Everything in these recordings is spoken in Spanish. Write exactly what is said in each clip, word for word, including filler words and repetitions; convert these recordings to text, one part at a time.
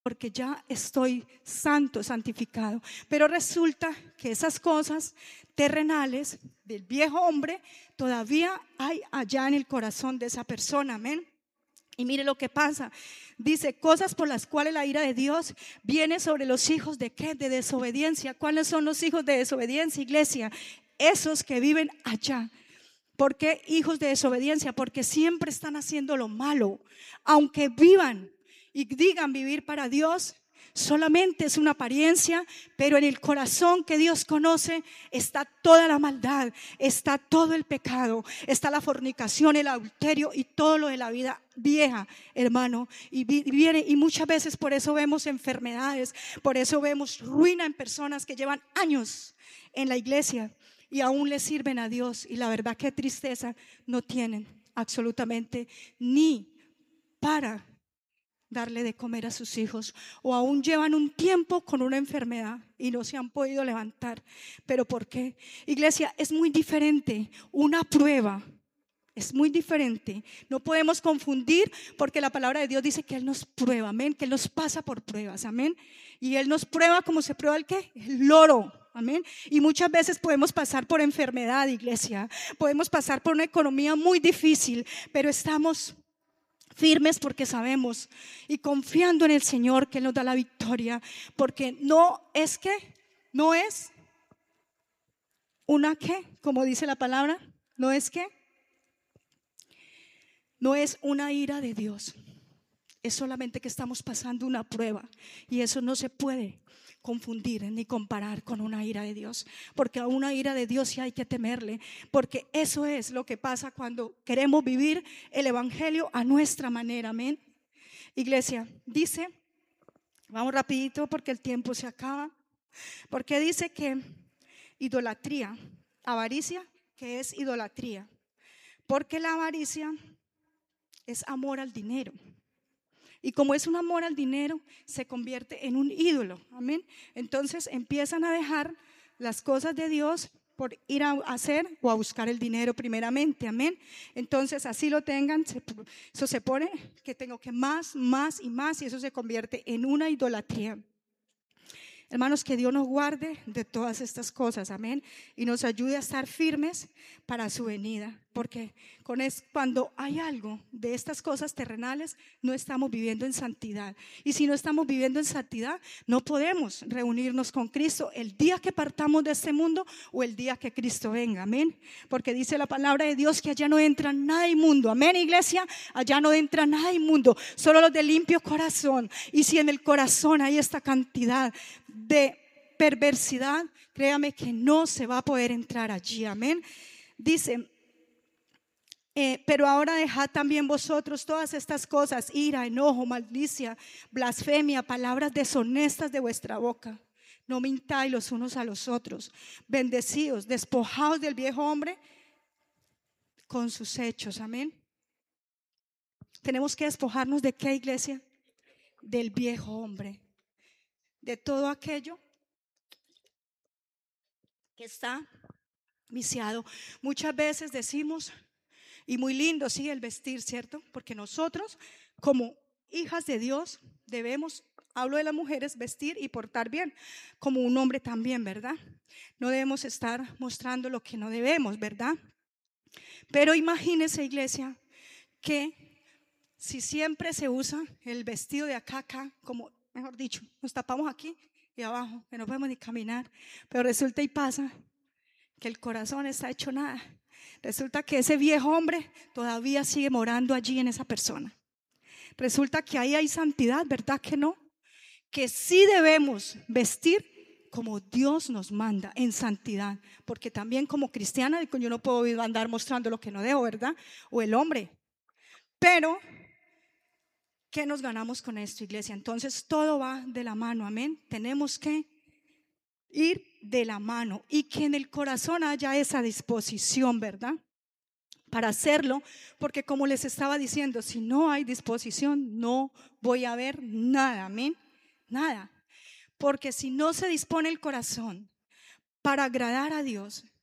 porque ya estoy santo, santificado. Pero resulta que esas cosas terrenales del viejo hombre todavía hay allá en el corazón de esa persona, amén. Y mire lo que pasa, dice, cosas por las cuales la ira de Dios viene sobre los hijos de ¿qué? De desobediencia. ¿Cuáles son los hijos de desobediencia, iglesia? Esos que viven allá. ¿Por qué hijos de desobediencia? Porque siempre están haciendo lo malo. Aunque vivan y digan vivir para Dios, solamente es una apariencia, pero en el corazón que Dios conoce está toda la maldad, está todo el pecado, está la fornicación, el adulterio y todo lo de la vida vieja, hermano. Y viene, y muchas veces por eso vemos enfermedades, por eso vemos ruina en personas que llevan años en la iglesia y aún le sirven a Dios, y la verdad qué tristeza, no tienen absolutamente ni para darle de comer a sus hijos, o aún llevan un tiempo con una enfermedad y no se han podido levantar. ¿Pero por qué? Iglesia, es muy diferente una prueba. Es muy diferente. No podemos confundir, porque la palabra de Dios dice que Él nos prueba, amén, que Él nos pasa por pruebas, amén. Y Él nos prueba como se prueba el ¿qué? El oro, amén. Y muchas veces podemos pasar por enfermedad, iglesia. Podemos pasar por una economía muy difícil, pero estamos firmes porque sabemos y confiando en el Señor que Él nos da la victoria. Porque no es que, no es una que, como dice la palabra, no es que No es una ira de Dios, es solamente que estamos pasando una prueba, y eso no se puede confundir ni comparar con una ira de Dios, porque a una ira de Dios sí hay que temerle, porque eso es lo que pasa cuando queremos vivir el evangelio a nuestra manera, amén. Iglesia, dice, vamos rapidito porque el tiempo se acaba, porque dice que idolatría, avaricia, que es idolatría, porque la avaricia es amor al dinero. Y como es un amor al dinero, se convierte en un ídolo, amén. Entonces empiezan a dejar las cosas de Dios por ir a hacer o a buscar el dinero primeramente, amén. Entonces así lo tengan, eso se pone que tengo que más, más y más, y eso se convierte en una idolatría. Hermanos, que Dios nos guarde de todas estas cosas, amén, y nos ayude a estar firmes para su venida, porque con es, cuando hay algo de estas cosas terrenales, no estamos viviendo en santidad, y si no estamos viviendo en santidad, no podemos reunirnos con Cristo el día que partamos de este mundo o el día que Cristo venga, amén, porque dice la palabra de Dios que allá no entra nada inmundo, amén, iglesia, allá no entra nada inmundo, solo los de limpio corazón. Y si en el corazón hay esta cantidad de perversidad, créame que no se va a poder entrar allí, amén. Dice, eh, pero ahora dejad también vosotros todas estas cosas, ira, enojo, malicia, blasfemia, palabras deshonestas de vuestra boca. No mintáis los unos a los otros, bendecidos, despojados del viejo hombre con sus hechos, amén. Tenemos que despojarnos de ¿qué, iglesia? Del viejo hombre, de todo aquello que está viciado. Muchas veces decimos, y muy lindo, sí, el vestir, ¿cierto? Porque nosotros como hijas de Dios debemos, hablo de las mujeres, vestir y portar bien, como un hombre también, ¿verdad? No debemos estar mostrando lo que no debemos, ¿verdad? Pero imagínese, iglesia, que si siempre se usa el vestido de acá, acá, como mejor dicho, nos tapamos aquí y abajo, que no podemos ni caminar, pero resulta y pasa que el corazón está hecho nada. Resulta que ese viejo hombre todavía sigue morando allí en esa persona. Resulta que ahí hay santidad, ¿verdad que no? Que sí debemos vestir como Dios nos manda, en santidad, porque también como cristiana yo no puedo andar mostrando lo que no debo, ¿verdad? O el hombre. Pero ¿qué nos ganamos con esto, iglesia? Entonces todo va de la mano, amén. Tenemos que ir de la mano y que en el corazón haya esa disposición, ¿verdad? Para hacerlo, porque como les estaba diciendo, si no hay disposición, no voy a ver nada, amén, nada. Porque si no se dispone el corazón para agradar a Dios,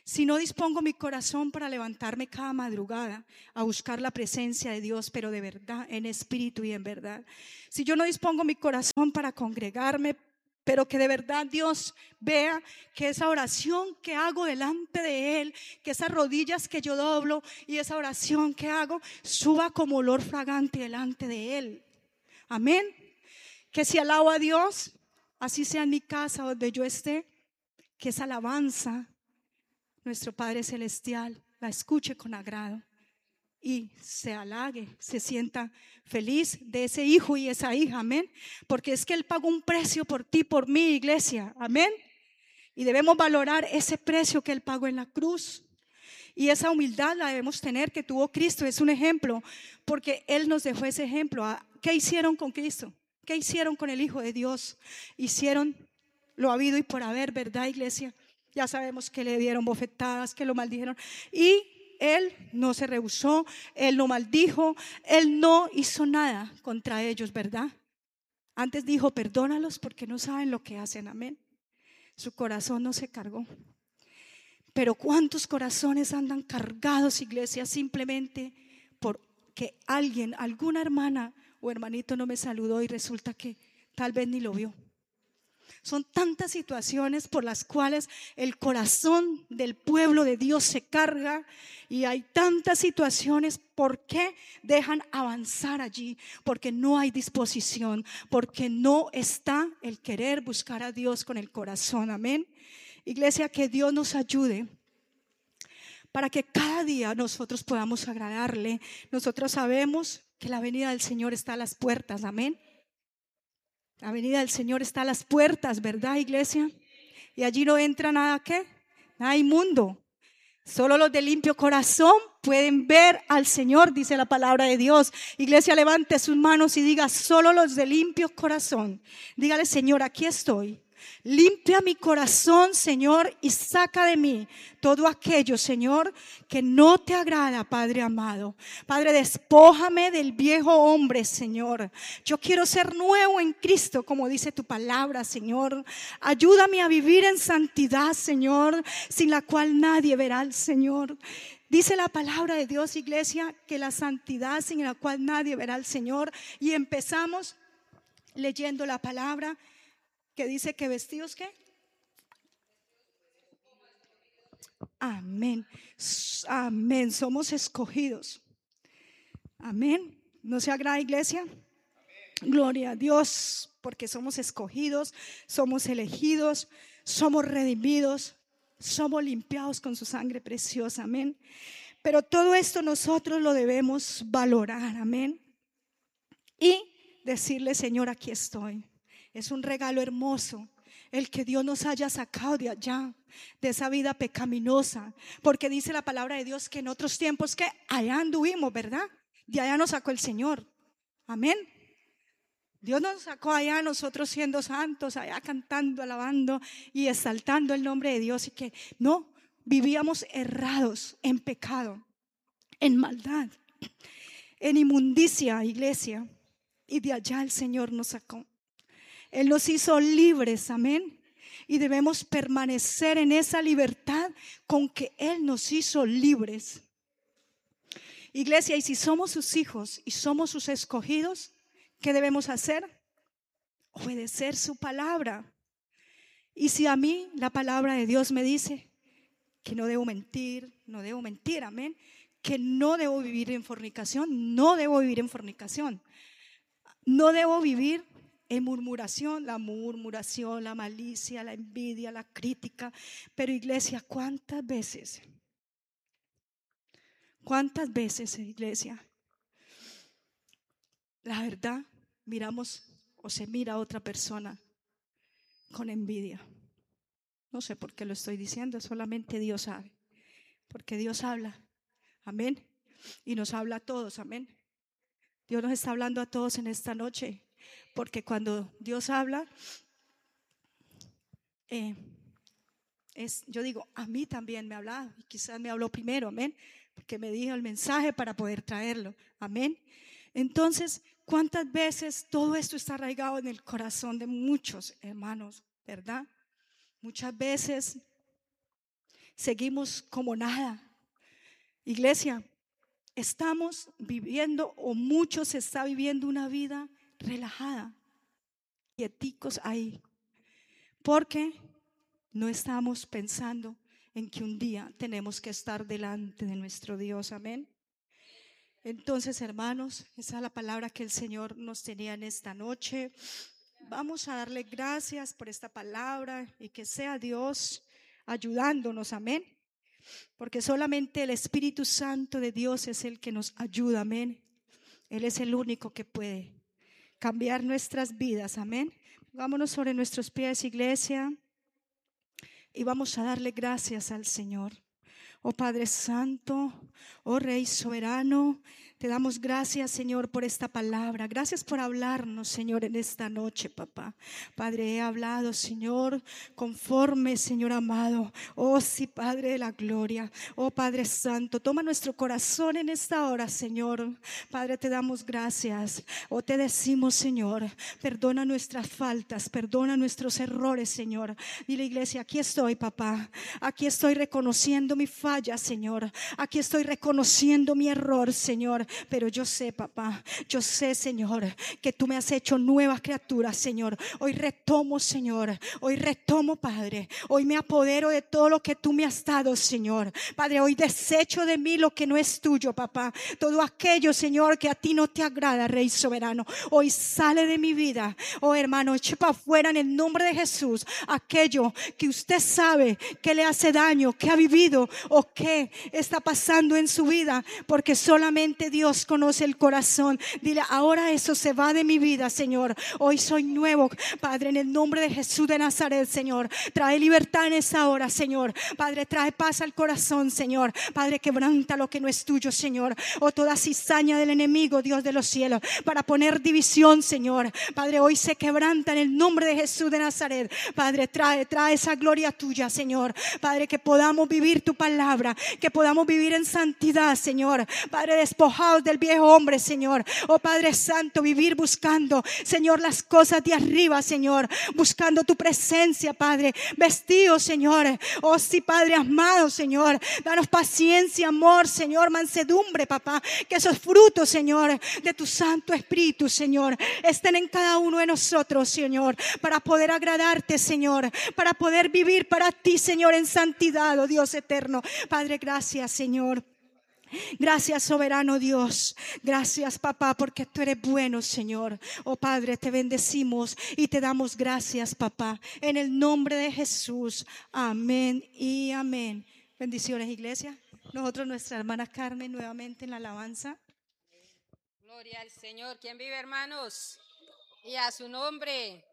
Si no dispongo mi corazón para levantarme cada madrugada a buscar la presencia de Dios, pero de verdad, en espíritu y en verdad. Si yo no dispongo mi corazón para congregarme, pero que de verdad Dios vea que esa oración que hago delante de Él, que esas rodillas que yo doblo y esa oración que hago suba como olor fragante delante de Él. Amén. Que si alabo a Dios, así sea en mi casa donde yo esté, que esa alabanza nuestro Padre Celestial la escuche con agrado y se halague, se sienta feliz de ese hijo y esa hija, amén. Porque es que Él pagó un precio por ti, por mí, iglesia, amén. Y debemos valorar ese precio que Él pagó en la cruz. Y esa humildad la debemos tener que tuvo Cristo. Es un ejemplo, porque Él nos dejó ese ejemplo. ¿Qué hicieron con Cristo? ¿Qué hicieron con el Hijo de Dios? Hicieron lo habido y por haber, ¿verdad, iglesia? Ya sabemos que le dieron bofetadas, que lo maldijeron. Y Él no se rehusó, Él no maldijo, Él no hizo nada contra ellos, ¿verdad? Antes dijo, perdónalos porque no saben lo que hacen, amén. Su corazón no se cargó. Pero ¿cuántos corazones andan cargados, iglesia, simplemente porque alguien, alguna hermana o hermanito no me saludó y resulta que tal vez ni lo vio? Son tantas situaciones por las cuales el corazón del pueblo de Dios se carga y hay tantas situaciones por qué dejan avanzar allí, porque no hay disposición, porque no está el querer buscar a Dios con el corazón, amén. Iglesia, que Dios nos ayude para que cada día nosotros podamos agradarle. Nosotros sabemos que la venida del Señor está a las puertas, amén. La venida del Señor está a las puertas, ¿verdad, iglesia? Y allí no entra nada, ¿qué? Nada inmundo. Solo los de limpio corazón pueden ver al Señor, dice la palabra de Dios. Iglesia, levante sus manos y diga, solo los de limpio corazón. Dígale, Señor, aquí estoy. Limpia mi corazón, Señor, y saca de mí todo aquello, Señor, que no te agrada, Padre amado. Padre, despójame del viejo hombre, Señor. Yo quiero ser nuevo en Cristo, como dice tu palabra, Señor. Ayúdame a vivir en santidad, Señor, sin la cual nadie verá al Señor. Dice la palabra de Dios, iglesia, que la santidad sin la cual nadie verá al Señor. Y empezamos leyendo la palabra que dice que vestidos, ¿qué? Amén. Amén. Somos escogidos. Amén. ¿No se agrada, iglesia? Amén. Gloria a Dios, porque somos escogidos, somos elegidos, somos redimidos, somos limpiados con su sangre preciosa. Amén. Pero todo esto nosotros lo debemos valorar. Amén. Y decirle, Señor, aquí estoy. Es un regalo hermoso el que Dios nos haya sacado de allá, de esa vida pecaminosa, porque dice la palabra de Dios que en otros tiempos que allá anduvimos, ¿verdad? De allá nos sacó el Señor. Amén. Dios nos sacó allá, nosotros siendo santos, allá cantando, alabando y exaltando el nombre de Dios, y que no, vivíamos errados en pecado, en maldad, en inmundicia, iglesia, y de allá el Señor nos sacó. Él nos hizo libres, amén. Y debemos permanecer en esa libertad con que Él nos hizo libres. Iglesia, y si somos sus hijos y somos sus escogidos, ¿qué debemos hacer? Obedecer su palabra. Y si a mí la palabra de Dios me dice que no debo mentir, no debo mentir, amén. Que no debo vivir en fornicación, no debo vivir en fornicación. No debo vivir en murmuración, la murmuración, la malicia, la envidia, la crítica. Pero iglesia, ¿cuántas veces? ¿Cuántas veces, iglesia? La verdad, miramos o se mira a otra persona con envidia. No sé por qué lo estoy diciendo, solamente Dios sabe. Porque Dios habla, amén. Y nos habla a todos, amén. Dios nos está hablando a todos en esta noche. Porque cuando Dios habla, eh, es, yo digo, a mí también me ha hablado. Y quizás me habló primero, amén. Porque me dijo el mensaje para poder traerlo, amén. Entonces, ¿cuántas veces todo esto está arraigado en el corazón de muchos hermanos, verdad? Muchas veces seguimos como nada. Iglesia, estamos viviendo, o muchos están viviendo una vida relajada, quieticos ahí, porque no estamos pensando en que un día tenemos que estar delante de nuestro Dios. Amén. Entonces, hermanos, esa es la palabra que el Señor nos tenía en esta noche. Vamos a darle gracias por esta palabra y que sea Dios ayudándonos. Amén. Porque solamente el Espíritu Santo de Dios es el que nos ayuda. Amén. Él es el único que puede cambiar nuestras vidas. Amén. Vámonos sobre nuestros pies, iglesia, y vamos a darle gracias al Señor. Oh Padre Santo, oh Rey soberano, te damos gracias, Señor, por esta palabra. Gracias por hablarnos, Señor, en esta noche, papá. Padre, he hablado, Señor, conforme, Señor amado. Oh sí, Padre de la gloria. Oh Padre Santo, toma nuestro corazón en esta hora, Señor. Padre, te damos gracias. Oh, te decimos, Señor, perdona nuestras faltas, perdona nuestros errores, Señor. Dile, iglesia, aquí estoy, papá. Aquí estoy reconociendo mi falla, Señor. Aquí estoy reconociendo mi error, Señor. Pero yo sé, papá, yo sé, Señor, que tú me has hecho nueva criatura, Señor. Hoy retomo, Señor, hoy retomo, Padre. Hoy me apodero de todo lo que tú me has dado, Señor. Padre, hoy desecho de mí lo que no es tuyo, papá. Todo aquello, Señor, que a ti no te agrada, Rey soberano, hoy sale de mi vida. Oh, hermano, eche para afuera en el nombre de Jesús aquello que usted sabe que le hace daño, que ha vivido o que está pasando en su vida, porque solamente Dios Dios conoce el corazón. Dile, ahora eso se va de mi vida, Señor. Hoy soy nuevo, Padre, en el nombre de Jesús de Nazaret, Señor. Trae libertad en esa hora, Señor. Padre, trae paz al corazón, Señor. Padre, quebranta lo que no es tuyo, Señor. O toda cizaña del enemigo, Dios de los cielos, para poner división, Señor. Padre, hoy se quebranta en el nombre de Jesús de Nazaret. Padre, trae, trae esa gloria tuya, Señor. Padre, que podamos vivir tu palabra, que podamos vivir en santidad, Señor. Padre, despojados del viejo hombre, Señor. Oh Padre Santo, vivir buscando, Señor, las cosas de arriba, Señor, buscando tu presencia, Padre, vestidos, Señor. Oh sí, Padre amado, Señor, danos paciencia, amor, Señor, mansedumbre, papá, que esos frutos, Señor, de tu Santo Espíritu, Señor, estén en cada uno de nosotros, Señor, para poder agradarte, Señor, para poder vivir para ti, Señor, en santidad, oh Dios eterno. Padre, gracias, Señor. Gracias, soberano Dios. Gracias, papá, porque tú eres bueno, Señor. Oh Padre, te bendecimos y te damos gracias, papá, en el nombre de Jesús. Amén y amén. Bendiciones, iglesia. Nosotros, nuestra hermana Carmen, nuevamente en la alabanza. Gloria al Señor. ¿Quién vive, hermanos? Y a su nombre.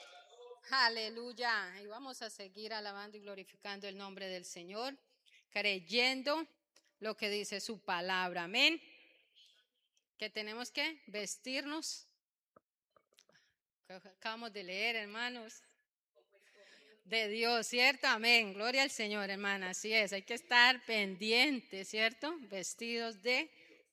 Aleluya. Y vamos a seguir alabando y glorificando el nombre del Señor, creyendo lo que dice su palabra. Amén. Que tenemos que vestirnos. Acabamos de leer, hermanos, de Dios, ¿cierto? Amén. Gloria al Señor, hermana. Así es. Hay que estar pendientes, ¿cierto? Vestidos de.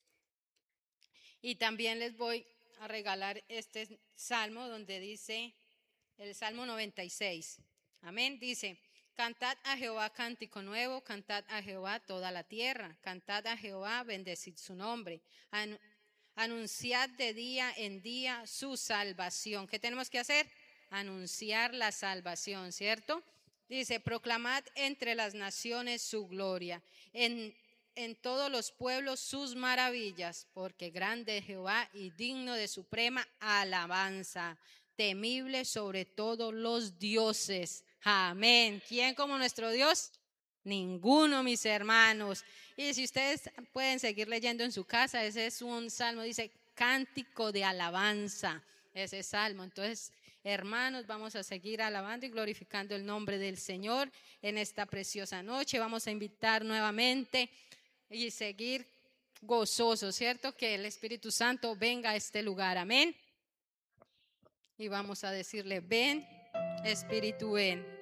Y también les voy a regalar este salmo donde dice, el Salmo noventa y seis. Amén. Dice: cantad a Jehová cántico nuevo, cantad a Jehová toda la tierra, cantad a Jehová, bendecid su nombre, An- anunciad de día en día su salvación. ¿Qué tenemos que hacer? Anunciar la salvación, ¿cierto? Dice: proclamad entre las naciones su gloria, en, en todos los pueblos sus maravillas, porque grande es Jehová y digno de suprema alabanza, temible sobre todos los dioses. Amén. ¿Quién como nuestro Dios? Ninguno, mis hermanos. Y si ustedes pueden seguir leyendo en su casa, ese es un salmo, dice cántico de alabanza, ese salmo. Entonces, hermanos, vamos a seguir alabando y glorificando el nombre del Señor en esta preciosa noche. Vamos a invitar nuevamente y seguir gozosos, ¿cierto? Que el Espíritu Santo venga a este lugar. Amén. Y vamos a decirle: ven, Espíritu, ven.